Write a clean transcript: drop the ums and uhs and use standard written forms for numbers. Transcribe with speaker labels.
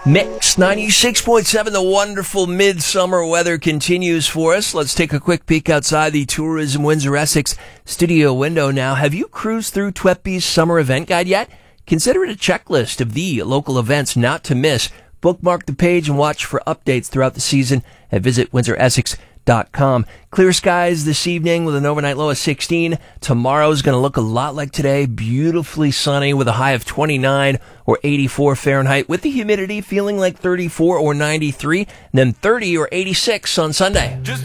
Speaker 1: Mix 96.7, the wonderful midsummer weather continues for us. Let's take a quick peek outside the Tourism Windsor Essex studio window now. Have you cruised through TWEPB's summer event guide yet? Consider it a checklist of the local events not to miss. Bookmark the page and watch for updates throughout the season at visitwindsoressex.com. Clear skies this evening with an overnight low of 16. Tomorrow's going to look a lot like today. Beautifully sunny with a high of 29 or 84 Fahrenheit, with the humidity feeling like 34 or 93, and then 30 or 86 on Sunday.